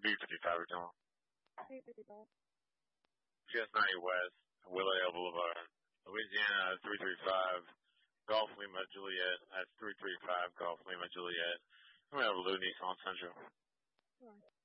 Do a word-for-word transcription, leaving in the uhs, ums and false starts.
B fifty-five return. B fifty-five. G S ninety West, Willow Boulevard, Louisiana three three five, Golf Lima Juliet. That's three three five Golf Lima Juliet. We have Lou Nissan Central. All right.